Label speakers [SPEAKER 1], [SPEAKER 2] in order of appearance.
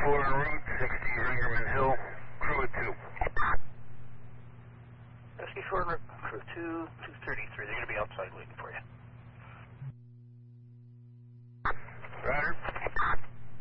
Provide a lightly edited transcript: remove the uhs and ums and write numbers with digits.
[SPEAKER 1] 64 en route, 60 Ringerman Hill, crew at 2.
[SPEAKER 2] 64 crew 2, 233. They're going to be outside waiting for you.